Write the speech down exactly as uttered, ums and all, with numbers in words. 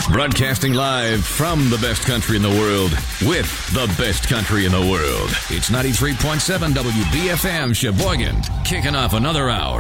Broadcasting live from the best country in the world with the best country in the world. It's ninety-three point seven W B F M Sheboygan, kicking off another hour